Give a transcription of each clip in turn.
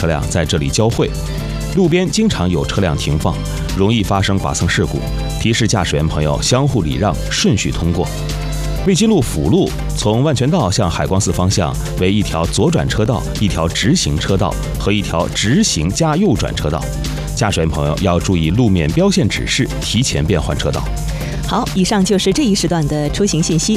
车辆在这里交汇，路边经常有车辆停放，容易发生剐蹭事故，提示驾驶员朋友相互礼让，顺序通过。卫津路辅路从万泉道向海光寺方向为一条左转车道、一条直行车道和一条直行加右转车道，驾驶员朋友要注意路面标线指示，提前变换车道。 好，以上就是这一时段的出行信息。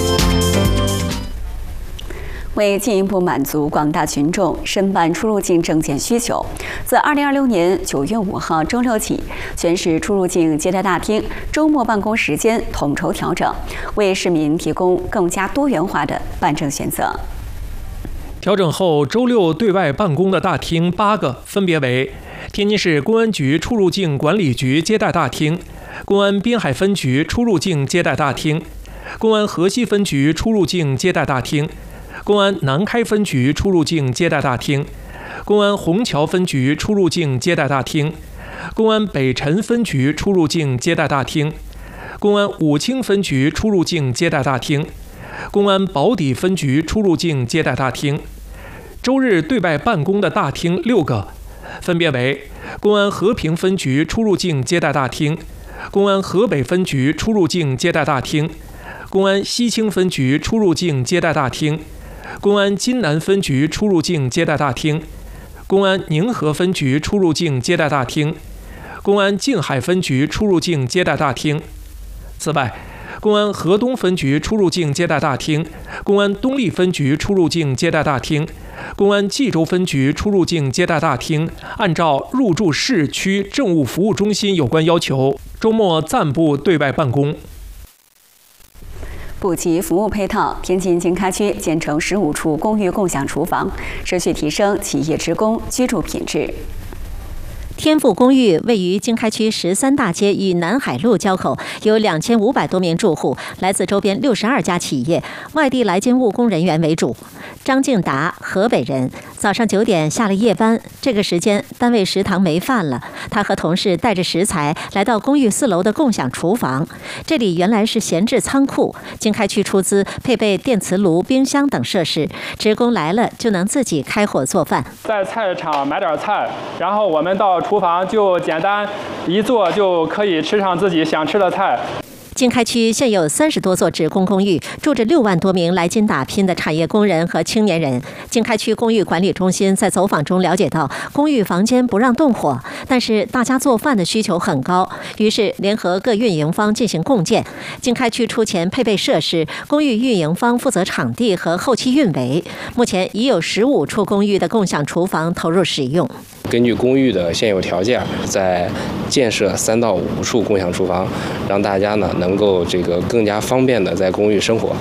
为进一步满足广大群众申办出入境证件需求，自2026年9月5号周六起，全市出入境接待大厅周末办公时间统筹调整，为市民提供更加多元化的办证选择。 调整后，周六对外办公的大厅8个，分别为天津市公安局出入境管理局接待大厅、公安滨海分局出入境接待大厅、公安河西分局出入境接待大厅、公安南开分局出入境接待大厅、公安虹桥分局出入境接待大厅、公安北辰分局出入境接待大厅、公安武清分局出入境接待大厅、公安宝坻分局出入境接待大厅。周日对外办公的大厅6个，分别为公安和平分局出入境接待大厅、公安河北分局出入境接待大厅、公安西青分局出入境接待大厅、公安津南分局出入境接待大厅、公安宁河分局出入境接待大厅、公安静海分局出入境接待大厅。此外，公安河东分局出入境接待大厅、公安东丽分局出入境接待大厅、公安冀州分局出入境接待大厅按照入驻市区政务服务中心有关要求，周末暂不对外办公。 补齐服务配套，天津经开区建成15处公寓共享厨房，持续提升企业职工居住品质。 天富公寓位于经开区13大街与南海路交口，有2500多名住户，来自周边62家企业，外地来京务工人员为主。张敬达，河北人，早上9点下了夜班，这个时间单位食堂没饭了，他和同事带着食材来到公寓4楼的共享厨房。这里原来是闲置仓库，经开区出资配备电磁炉、冰箱等设施，职工来了就能自己开火做饭。 在菜市场买点菜，然后我们到厨房就简单一做就可以吃上自己想吃的菜。 经开区现有30多座职工公寓，住着6万多名来京打拼的产业工人和青年人。经开区公寓管理中心在走访中了解到，公寓房间不让动火，但是大家做饭的需求很高，于是联合各运营方进行共建。经开区出钱配备设施，公寓运营方负责场地和后期运维。目前已有15处公寓的共享厨房投入使用。 根据公寓的现有条件，在建设3到5处共享厨房，让大家呢能够更加方便的在公寓生活。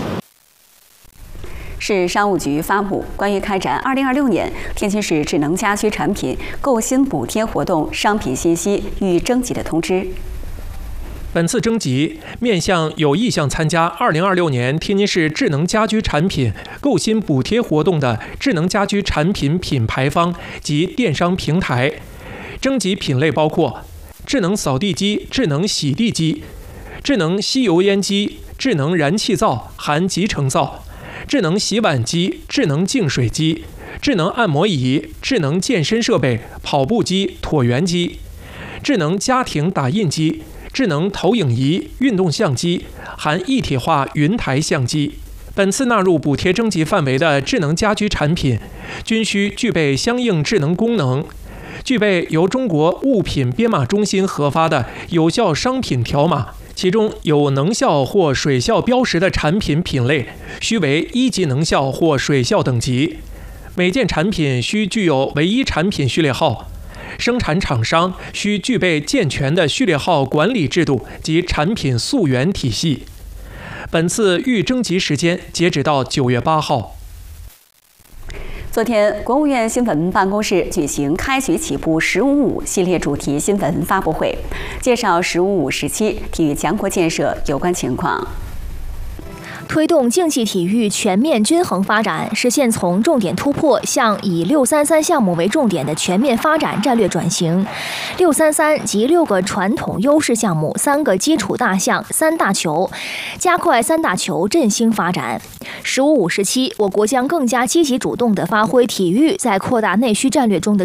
市商务局发布关于开展2026年天津市智能家居产品购新补贴活动商品信息予征集的通知。 本次征集面向有意向参加2026年天津市智能家居产品购新补贴活动的智能家居产品品牌方及电商平台。征集品类包括智能扫地机、智能洗地机、智能吸油烟机、智能燃气灶含集成灶、智能洗碗机、智能净水机、智能按摩仪、智能健身设备、跑步机、椭圆机、智能家庭打印机、智能投影仪、运动相机含一体化云台相机。本次纳入补贴征集范围的智能家居产品，均需具备相应智能功能，具备由中国物品编码中心核发的有效商品条码，其中有能效或水效标识的产品品类，需为1级能效或水效等级。每件产品需具有唯一产品序列号。生产厂商需具备健全的序列号管理制度及产品溯源体系。本次预征集时间截止到9月8号。 昨天，国务院新闻办公室举行开局起步“15.5”系列主题新闻发布会，介绍“15.5”时期体育强国建设有关情况。 推动竞技体育全面均衡发展，实现从重点突破向以633项目为重点的全面发展战略转型。633及6个传统优势项目、3个基础大项、3大球，加快3大球振兴发展。“15.5”时期，我国将更加积极主动地发挥体育在扩大内需战略中的